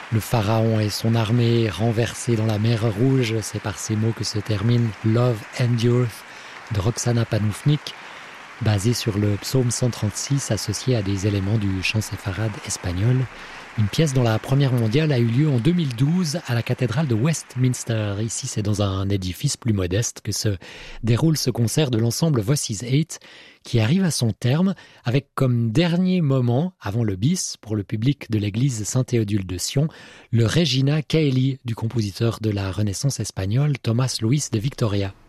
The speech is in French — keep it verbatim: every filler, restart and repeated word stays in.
Le pharaon et son armée renversés dans la mer Rouge, c'est par ces mots que se termine Love Endureth de Roxana Panoufnik, basé sur le psaume cent trente-six associé à des éléments du chant séfarade espagnol. Une pièce dont la première mondiale a eu lieu en deux mille douze à la cathédrale de Westminster. Ici, c'est dans un édifice plus modeste que se déroule ce concert de l'ensemble Voices eight qui arrive à son terme avec comme dernier moment, avant le bis, pour le public de l'église Saint-Théodule de Sion, le Regina Caeli du compositeur de la Renaissance espagnole Tomás Luis de Victoria.